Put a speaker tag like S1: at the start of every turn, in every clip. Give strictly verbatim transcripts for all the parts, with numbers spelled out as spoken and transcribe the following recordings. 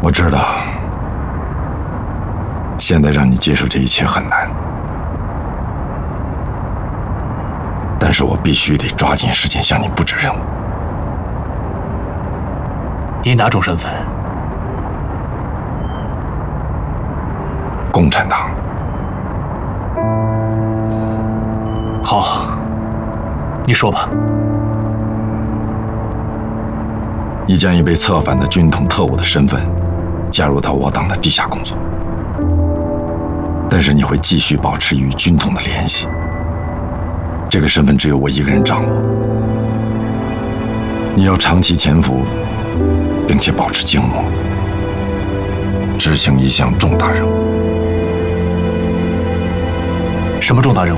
S1: 我知道，现在让你接受这一切很难，但是我必须得抓紧时间向你布置任务。
S2: 以哪种身份？
S1: 共产党。
S2: 好，你说吧。
S1: 你将以被策反的军统特务的身份加入到我党的地下工作，但是你会继续保持与军统的联系。这个身份只有我一个人掌握。你要长期潜伏，并且保持静默，执行一项重大任务。
S2: 什么重大任务？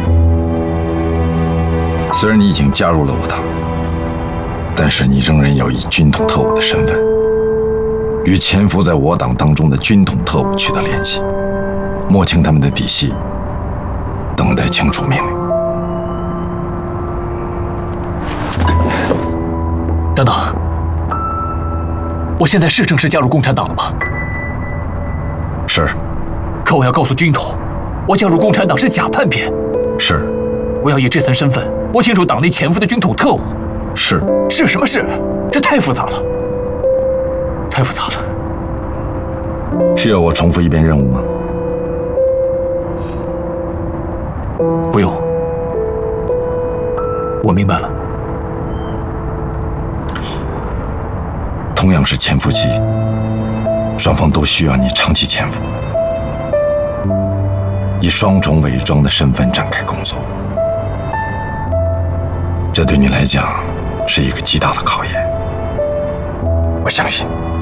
S1: 虽然你已经加入了我党，但是你仍然要以军统特务的身份，与潜伏在我党当中的军统特务取得联系，摸清他们的底细，等待清楚命令。
S2: 等等，我现在是正式加入共产党了吗？
S1: 是。
S2: 可我要告诉军统，我加入共产党是假叛变。
S1: 是。
S2: 我要以这层身份摸清楚党内潜伏的军统特务。
S1: 是。
S2: 是什么事？这太复杂了，太复杂了。
S1: 需要我重复一遍任务吗？
S2: 不用，我明白了。
S1: 同样是潜伏期，双方都需要你长期潜伏，以双重伪装的身份展开工作。这对你来讲是一个极大的考验，我相信。